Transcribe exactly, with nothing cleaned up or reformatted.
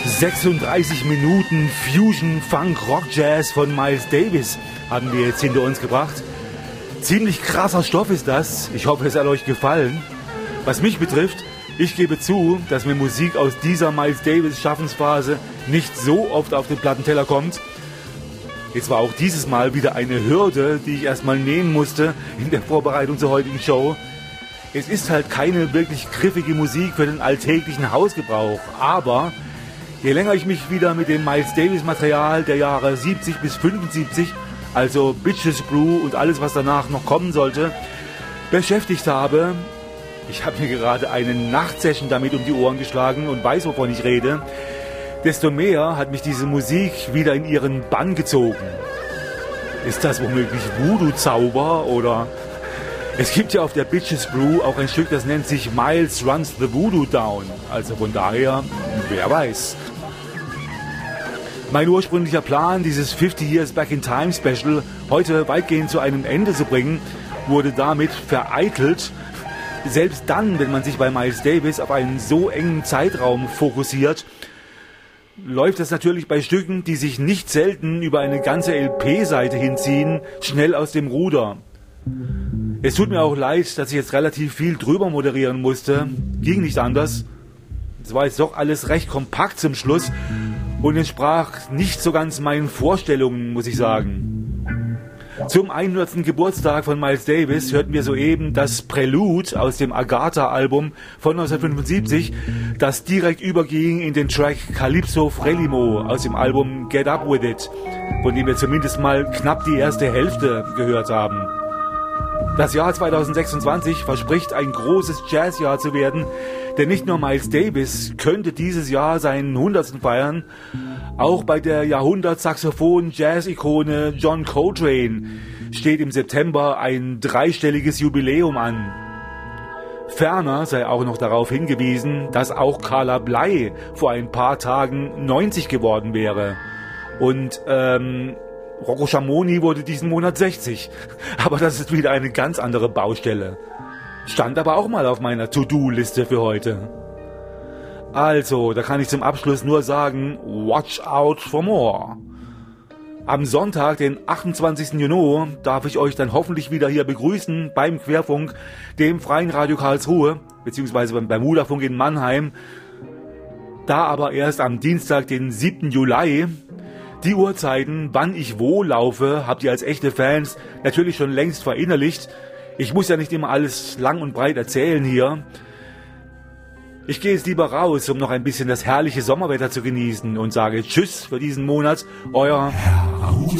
sechsunddreißig Minuten Fusion, Funk, Rock, Jazz von Miles Davis haben wir jetzt hinter uns gebracht. Ziemlich krasser Stoff ist das. Ich hoffe, es hat euch gefallen. Was mich betrifft, ich gebe zu, dass mir Musik aus dieser Miles Davis Schaffensphase nicht so oft auf den Plattenteller kommt. Jetzt war auch dieses Mal wieder eine Hürde, die ich erstmal nehmen musste in der Vorbereitung zur heutigen Show. Es ist halt keine wirklich griffige Musik für den alltäglichen Hausgebrauch, aber je länger ich mich wieder mit dem Miles Davis Material der Jahre siebzig bis fünfundsiebzig, also Bitches Brew und alles, was danach noch kommen sollte, beschäftigt habe, ich habe mir gerade eine Nachtsession damit um die Ohren geschlagen und weiß, wovon ich rede, desto mehr hat mich diese Musik wieder in ihren Bann gezogen. Ist das womöglich Voodoo-Zauber oder... Es gibt ja auf der Bitches Brew auch ein Stück, das nennt sich Miles Runs the Voodoo Down. Also von daher, wer weiß. Mein ursprünglicher Plan, dieses fifty Years Back in Time Special heute weitgehend zu einem Ende zu bringen, wurde damit vereitelt. Selbst dann, wenn man sich bei Miles Davis auf einen so engen Zeitraum fokussiert, läuft das natürlich bei Stücken, die sich nicht selten über eine ganze L P-Seite hinziehen, schnell aus dem Ruder. Es tut mir auch leid, dass ich jetzt relativ viel drüber moderieren musste. Ging nicht anders. Es war jetzt doch alles recht kompakt zum Schluss und entsprach nicht so ganz meinen Vorstellungen, muss ich sagen. Zum hundertsten Geburtstag von Miles Davis hörten wir soeben das Prelude aus dem Agatha-Album von neunzehnhundertfünfundsiebzig, das direkt überging in den Track Calypso Frelimo aus dem Album Get Up With It, von dem wir zumindest mal knapp die erste Hälfte gehört haben. Das Jahr zweitausendsechsundzwanzig verspricht ein großes Jazzjahr zu werden, denn nicht nur Miles Davis könnte dieses Jahr seinen hundertsten feiern, auch bei der Jahrhundert-Saxophon-Jazz-Ikone John Coltrane steht im September ein dreistelliges Jubiläum an. Ferner sei auch noch darauf hingewiesen, dass auch Carla Bley vor ein paar Tagen neunzig geworden wäre. Und, ähm... Rocco Schamoni wurde diesen Monat sechzig. Aber das ist wieder eine ganz andere Baustelle. Stand aber auch mal auf meiner To-Do-Liste für heute. Also, da kann ich zum Abschluss nur sagen, watch out for more. Am Sonntag, den achtundzwanzigsten Juni, darf ich euch dann hoffentlich wieder hier begrüßen beim Querfunk, dem Freien Radio Karlsruhe, beziehungsweise beim Bermuda-Funk in Mannheim. Da aber erst am Dienstag, den siebten Juli. Die Uhrzeiten, wann ich wo laufe, habt ihr als echte Fans natürlich schon längst verinnerlicht. Ich muss ja nicht immer alles lang und breit erzählen hier. Ich gehe jetzt lieber raus, um noch ein bisschen das herrliche Sommerwetter zu genießen und sage Tschüss für diesen Monat. Euer